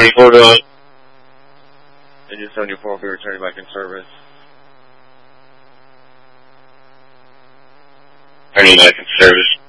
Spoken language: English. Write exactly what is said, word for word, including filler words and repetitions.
seventy-four to us. Engine seventy-four will be returning back in service. Turning back in service.